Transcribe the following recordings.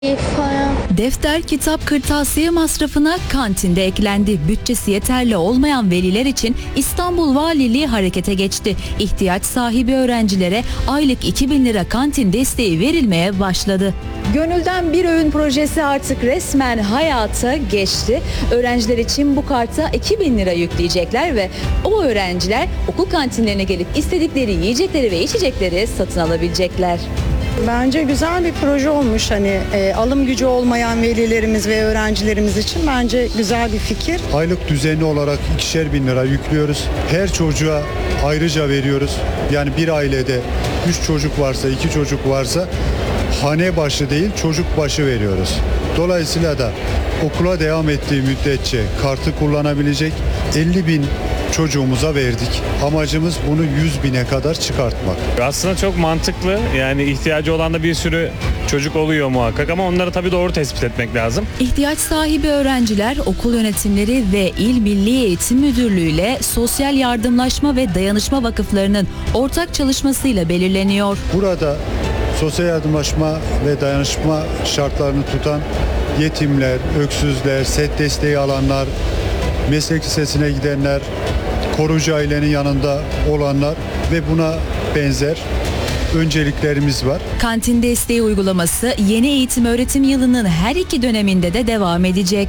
Defter, kitap, kırtasiye masrafına kantin de eklendi. Bütçesi yeterli olmayan veliler için İstanbul Valiliği harekete geçti. İhtiyaç sahibi öğrencilere aylık 2.000 lira kantin desteği verilmeye başladı. Gönülden bir öğün projesi artık resmen hayata geçti. Öğrenciler için bu karta 2.000 lira yükleyecekler ve o öğrenciler okul kantinlerine gelip istedikleri yiyecekleri ve içecekleri satın alabilecekler. Bence güzel bir proje olmuş. Alım gücü olmayan velilerimiz ve öğrencilerimiz için bence güzel bir fikir. Aylık düzenli olarak 2.000 lira yüklüyoruz. Her çocuğa ayrıca veriyoruz. Yani bir ailede 3 çocuk varsa, 2 çocuk varsa hane başı değil çocuk başı veriyoruz. Dolayısıyla da okula devam ettiği müddetçe kartı kullanabilecek 50.000 çocuğumuza verdik. Amacımız bunu 100.000'e kadar çıkartmak. Aslında çok mantıklı. Yani ihtiyacı olan da bir sürü çocuk oluyor muhakkak ama onları tabii doğru tespit etmek lazım. İhtiyaç sahibi öğrenciler okul yönetimleri ve İl Milli Eğitim Müdürlüğü ile Sosyal Yardımlaşma ve Dayanışma Vakıflarının ortak çalışmasıyla belirleniyor. Burada sosyal yardımlaşma ve dayanışma şartlarını tutan yetimler, öksüzler, set desteği alanlar, meslek lisesine gidenler, koruyucu ailenin yanında olanlar ve buna benzer önceliklerimiz var. Kantin desteği uygulaması yeni eğitim öğretim yılının her iki döneminde de devam edecek.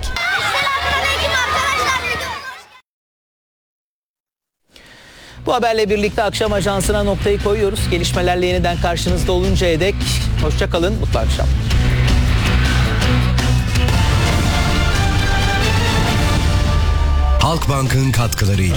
Bu haberle birlikte akşam ajansına noktayı koyuyoruz. Gelişmelerle yeniden karşınızda oluncaya dek hoşça kalın, mutlu akşam. Halkbank'ın katkılarıyla.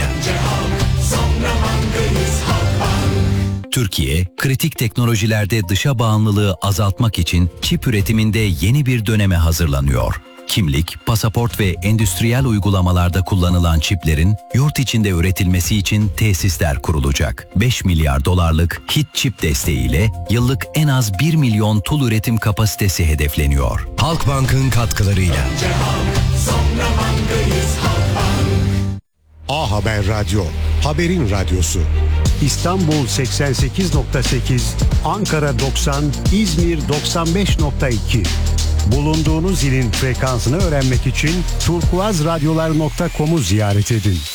Türkiye, kritik teknolojilerde dışa bağımlılığı azaltmak için çip üretiminde yeni bir döneme hazırlanıyor. Kimlik, pasaport ve endüstriyel uygulamalarda kullanılan çiplerin yurt içinde üretilmesi için tesisler kurulacak. 5 milyar dolarlık HİT çip desteğiyle yıllık en az 1 milyon tool üretim kapasitesi hedefleniyor. Halkbank'ın katkılarıyla. A Haber Radyo, haberin radyosu. İstanbul 88.8, Ankara 90, İzmir 95.2. Bulunduğunuz ilin frekansını öğrenmek için turkuazradyolar.com'u ziyaret edin.